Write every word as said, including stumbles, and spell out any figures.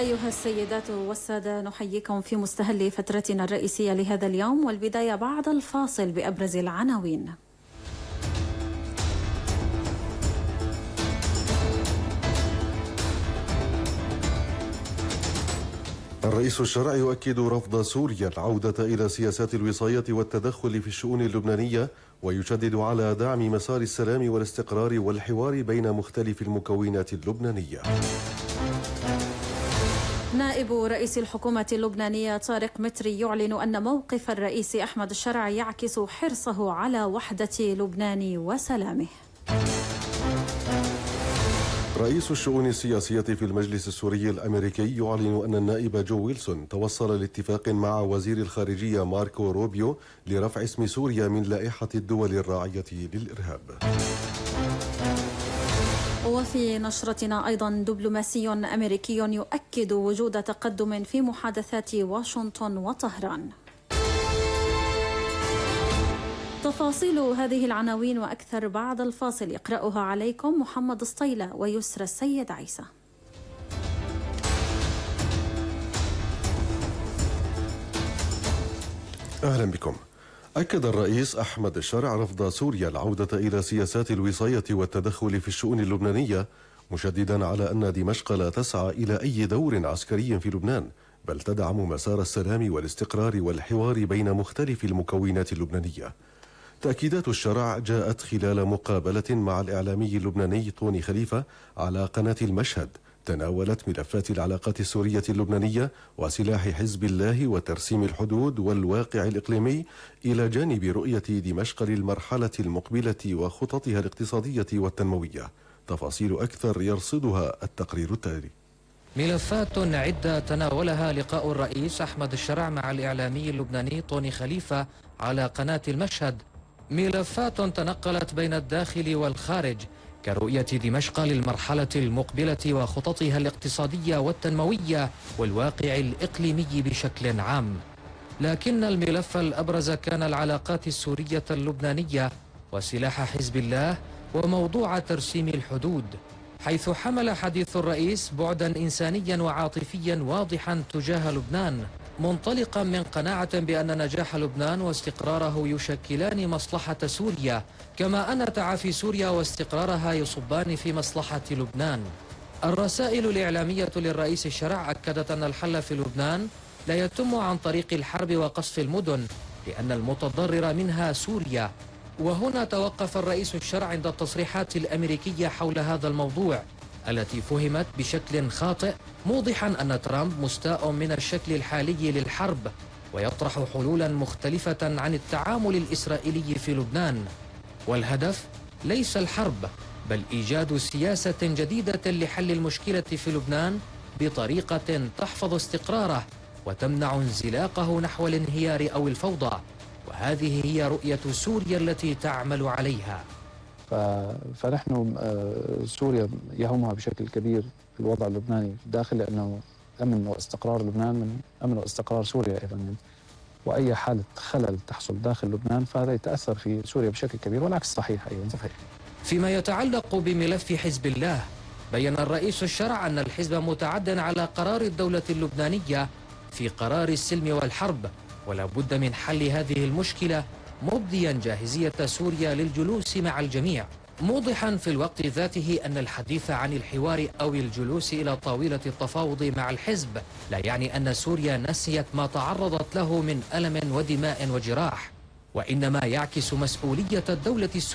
أيها السيدات والسادة، نحييكم في مستهل فترتنا الرئيسية لهذا اليوم، والبداية بعد الفاصل بأبرز العناوين. الرئيس الشرعي يؤكد رفض سوريا العودة إلى سياسات الوصاية والتدخل في الشؤون اللبنانية، ويشدد على دعم مسار السلام والاستقرار والحوار بين مختلف المكونات اللبنانية. نائب رئيس الحكومة اللبنانية طارق متري يعلن أن موقف الرئيس أحمد الشرع يعكس حرصه على وحدة لبنان وسلامه. رئيس الشؤون السياسية في المجلس السوري الأمريكي يعلن أن النائب جو ويلسون توصل لاتفاق مع وزير الخارجية ماركو روبيو لرفع اسم سوريا من لائحة الدول الراعية للإرهاب. وفي نشرتنا أيضا، دبلوماسي أمريكي يؤكد وجود تقدم في محادثات واشنطن وطهران. تفاصيل هذه العناوين وأكثر بعد الفاصل، يقرأها عليكم محمد سطيلة ويسرى السيد عيسى. أهلا بكم. أكد الرئيس أحمد الشرع رفض سوريا العودة إلى سياسات الوصاية والتدخل في الشؤون اللبنانية، مشددا على أن دمشق لا تسعى إلى أي دور عسكري في لبنان، بل تدعم مسار السلام والاستقرار والحوار بين مختلف المكونات اللبنانية. تأكيدات الشرع جاءت خلال مقابلة مع الإعلامي اللبناني طوني خليفة على قناة المشهد، تناولت ملفات العلاقات السورية اللبنانية وسلاح حزب الله وترسيم الحدود والواقع الإقليمي، إلى جانب رؤية دمشق للمرحلة المقبلة وخططها الاقتصادية والتنموية. تفاصيل أكثر يرصدها التقرير التالي. ملفات عدة تناولها لقاء الرئيس أحمد الشرع مع الإعلامي اللبناني طوني خليفة على قناة المشهد، ملفات تنقلت بين الداخل والخارج، كرؤية دمشق للمرحلة المقبلة وخططها الاقتصادية والتنموية والواقع الإقليمي بشكل عام. لكن الملف الأبرز كان العلاقات السورية اللبنانية وسلاح حزب الله وموضوع ترسيم الحدود، حيث حمل حديث الرئيس بعدا إنسانيا وعاطفيا واضحا تجاه لبنان، منطلقا من قناعة بأن نجاح لبنان واستقراره يشكلان مصلحة سوريا، كما أن تعافي سوريا واستقرارها يصبان في مصلحة لبنان. الرسائل الإعلامية للرئيس الشرع أكدت أن الحل في لبنان لا يتم عن طريق الحرب وقصف المدن، لأن المتضرر منها سوريا. وهنا توقف الرئيس الشرع عند التصريحات الأمريكية حول هذا الموضوع التي فهمت بشكل خاطئ، موضحا أن ترامب مستاء من الشكل الحالي للحرب ويطرح حلولا مختلفة عن التعامل الإسرائيلي في لبنان. والهدف ليس الحرب، بل إيجاد سياسة جديدة لحل المشكلة في لبنان بطريقة تحفظ استقراره وتمنع انزلاقه نحو الانهيار أو الفوضى. وهذه هي رؤية سوريا التي تعمل عليها. فنحن سوريا يهمها بشكل كبير في الوضع اللبناني داخل، لأنه أمن واستقرار لبنان من أمن واستقرار سوريا أيضا، وأي حالة خلل تحصل داخل لبنان فهذا يتأثر في سوريا بشكل كبير، والعكس صحيح أيضا. صحيح. فيما يتعلق بملف حزب الله، بيّن الرئيس الشرع أن الحزب متعد على قرار الدولة اللبنانية في قرار السلم والحرب، ولا بد من حل هذه المشكلة، مبديا جاهزية سوريا للجلوس مع الجميع، موضحا في الوقت ذاته أن الحديث عن الحوار أو الجلوس إلى طاولة التفاوض مع الحزب لا يعني أن سوريا نسيت ما تعرضت له من ألم ودماء وجراح، وإنما يعكس مسؤولية الدولة السورية